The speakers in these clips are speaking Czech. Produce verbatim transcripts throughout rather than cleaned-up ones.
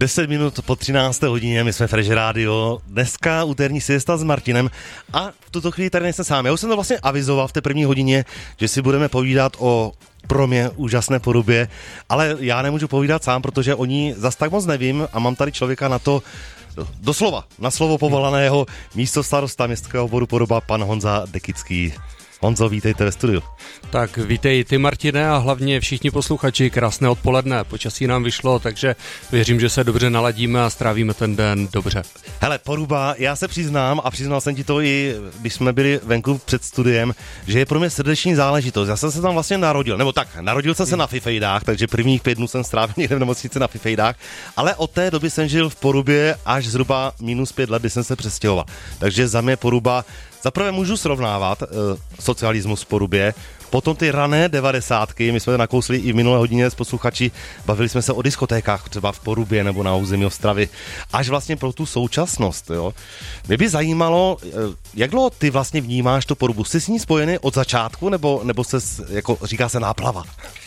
deset minut po třinácté hodině, my jsme Fresh Radio, dneska úterní siesta s Martinem a v tuto chvíli tady nejsem sám. Já už jsem to vlastně avizoval v té první hodině, že si budeme povídat o pro mě úžasné Porubě, ale já nemůžu povídat sám, protože o ní zas tak moc nevím a mám tady člověka na to doslova, na slovo povolaného místostarosta městského obvodu Poruba, pan Honza Dekický. Honzo, vítejte ve studiu. Tak vítej ty, Martine, a hlavně všichni posluchači, krásné odpoledne. Počasí nám vyšlo, takže věřím, že se dobře naladíme a strávíme ten den dobře. Hele, Poruba, já se přiznám a přiznal jsem ti to i, když jsme byli venku před studiem, že je pro mě srdeční záležitost. Já jsem se tam vlastně narodil, nebo tak, narodil jsem se na Fifejdách, takže prvních pět dnů jsem strávil někde v nemocnici na Fifejdách, ale od té doby jsem žil v Porubě až zhruba minus pět let, kdy jsem se přestěhoval. Takže za mě Poruba. Zaprvé můžu srovnávat e, socialismus v Porubě, potom ty rané devadesátky, my jsme nakousli i v minulé hodině s posluchači, bavili jsme se o diskotékách třeba v Porubě nebo na území Ostravy, až vlastně pro tu současnost. Jo. Mě by zajímalo, e, jak dlouho ty vlastně vnímáš tu Porubu? Jsi s ní spojený od začátku, nebo, nebo se, jako říká se, náplava?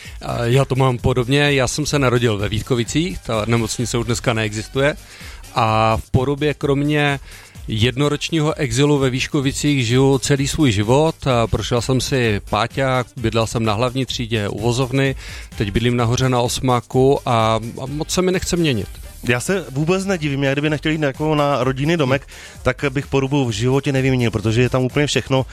Já to mám podobně, já jsem se narodil ve Vítkovicích, ta nemocnice už dneska neexistuje a v Porubě kromě jednoročního exilu ve Výškovicích žiju celý svůj život. Prošel jsem si páťák, bydlel jsem na hlavní třídě u vozovny, teď bydlím nahoře na Osmaku a, a moc se mi nechce měnit. Já se vůbec nedivím, já kdyby nechtěl jít jako na rodinný domek, tak bych Porubu v životě nevyměnil, protože je tam úplně všechno.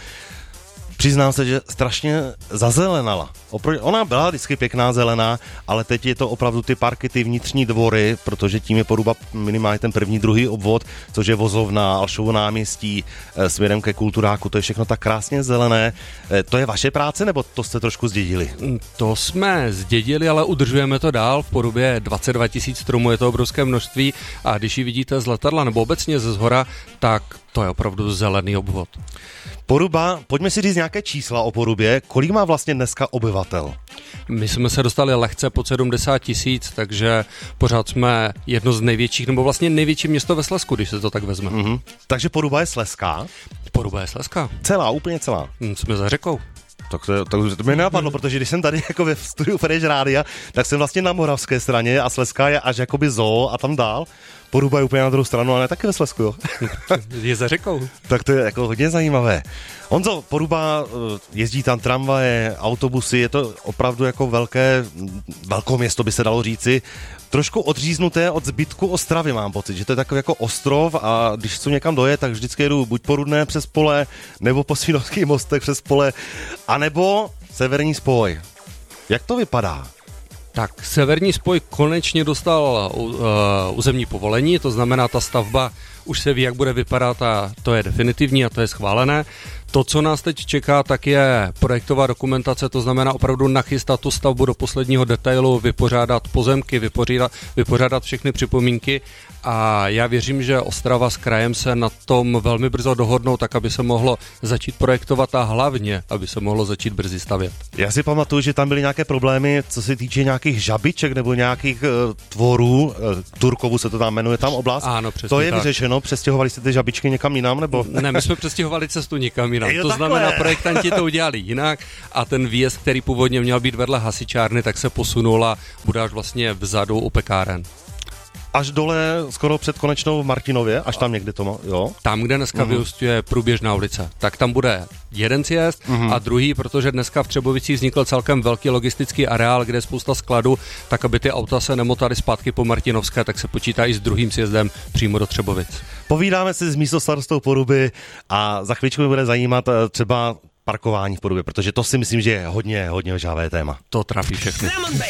Přiznám se, že strašně zazelenala. Ona byla vždycky pěkná zelená, ale teď je to opravdu ty parky, ty vnitřní dvory, protože tím je Poruba minimálně ten první, druhý obvod, což je Vozovna, Alšovo náměstí, směrem ke Kulturáku, to je všechno tak krásně zelené. To je vaše práce, nebo to jste trošku zdědili? To jsme zdědili, ale udržujeme to dál. V Porubě dvacet dva tisíc stromů, je to obrovské množství a když ji vidíte z letadla nebo obecně ze zhora, tak to je opravdu zelený obvod. Poruba, pojďme si říct nějaké čísla o Porubě. Kolik má vlastně dneska obyvatel? My jsme se dostali lehce pod sedmdesát tisíc, takže pořád jsme jedno z největších, nebo vlastně největší město ve Slezsku, když se to tak vezme. Mm-hmm. Takže Poruba je slezská? Poruba je slezská. Celá, úplně celá? Hm, jsme za řekou. Tak to, to, to mě nenapadlo, protože když jsem tady jako ve studiu Fresh Rádia, tak jsem vlastně na moravské straně a Slezská je až jakoby zoo a tam dál. Poruba je úplně na druhou stranu, ale taky ve Slezsku, jo. Je za řekou. Tak to je jako hodně zajímavé. Honzo, Poruba, jezdí tam tramvaje, autobusy, je to opravdu jako velké, velké město, by se dalo říci. Trošku odříznuté od zbytku Ostravy, mám pocit, že to je takový jako ostrov a když chci někam dojet, tak vždycky jedu buď po Rudné přes pole, nebo po Svínovských mostech přes pole, anebo severní spoj. Jak to vypadá? Tak severní spoj konečně dostal uh, územní povolení, to znamená, ta stavba už se ví, jak bude vypadat a to je definitivní a to je schválené. To, co nás teď čeká, tak je projektová dokumentace, to znamená opravdu nachystat tu stavbu do posledního detailu, vypořádat pozemky, vypořádat, vypořádat všechny připomínky a já věřím, že Ostrava s krajem se na tom velmi brzo dohodnou, tak aby se mohlo začít projektovat a hlavně, aby se mohlo začít brzy stavět. Já si pamatuju, že tam byly nějaké problémy, co se týče nějakých žabiček nebo nějakých uh, tvorů, uh, Turkovu se to tam jmenuje, tam oblast. Ano, přesně. To je tak. Vyřešeno, přestěhovali jste ty žabičky někam jinam, nebo? Ne, my jsme přestěhovali cestu někam jinam. Jo, to takhle. Znamená, projektanti to udělali jinak a ten výjezd, který původně měl být vedle hasičárny, tak se posunul a bude až vlastně vzadu u pekáren. Až dole, skoro před konečnou v Martinově, až tam někde to má, jo? Tam, kde dneska uh-huh. vyúsťuje průběžná ulice, tak tam bude jeden sjezd uh-huh. a druhý, protože dneska v Třebovicích vznikl celkem velký logistický areál, kde je spousta skladů, tak aby ty auta se nemotaly zpátky po Martinovské, tak se počítá i s druhým sjezdem přímo do Třebovic. Povídáme si s místostarostou Poruby a za chvíličku mi bude zajímat třeba parkování v Porubě, protože to si myslím, že je hodně, hodně žávé téma. To trafí všechny.